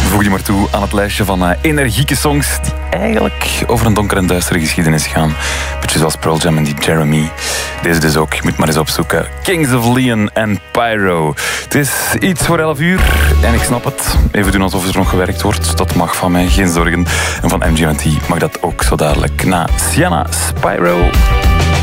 Voeg die maar toe aan het lijstje van energieke songs die eigenlijk over een donkere en duistere geschiedenis gaan. Beetje zoals Pearl Jam en die Jeremy. Deze dus ook, je moet maar eens opzoeken. Kings of Leon en Pyro. Het is iets voor 11 uur en ik snap het. Even doen alsof er nog gewerkt wordt. Dat mag van mij, geen zorgen. En van MGMT mag dat ook zo dadelijk. Na Sienna, Spyro.